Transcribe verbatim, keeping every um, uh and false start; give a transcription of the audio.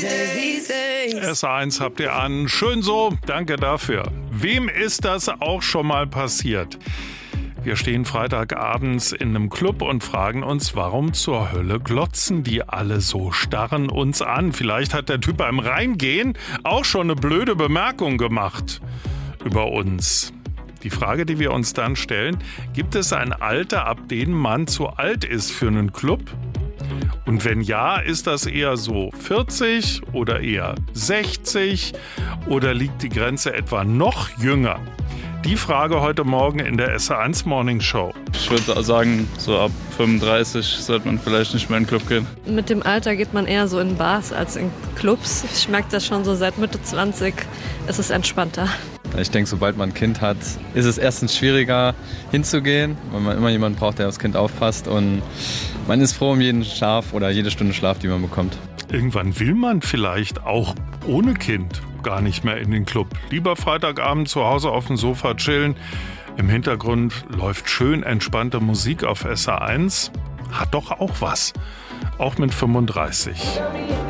S eins habt ihr an. Schön so, danke dafür. Wem ist das auch schon mal passiert? Wir stehen freitagabends in einem Club und fragen uns, warum zur Hölle glotzen die alle so, starren uns an. Vielleicht hat der Typ beim Reingehen auch schon eine blöde Bemerkung gemacht über uns. Die Frage, die wir uns dann stellen, gibt es ein Alter, ab dem man zu alt ist für einen Club? Und wenn ja, ist das eher so vierzig oder eher sechzig oder liegt die Grenze etwa noch jünger? Die Frage heute Morgen in der S eins Morning Show. Ich würde sagen, so ab fünfunddreißig sollte man vielleicht nicht mehr in den Club gehen. Mit dem Alter geht man eher so in Bars als in Clubs. Ich merke das schon so seit Mitte zwanzig, ist es entspannter. Ich denke, sobald man ein Kind hat, ist es erstens schwieriger hinzugehen, weil man immer jemanden braucht, der aufs Kind aufpasst. Und man ist froh um jeden Schlaf oder jede Stunde Schlaf, die man bekommt. Irgendwann will man vielleicht auch ohne Kind gar nicht mehr in den Club. Lieber Freitagabend zu Hause auf dem Sofa chillen. Im Hintergrund läuft schön entspannte Musik auf S eins. Hat doch auch was. Auch mit fünfunddreißig.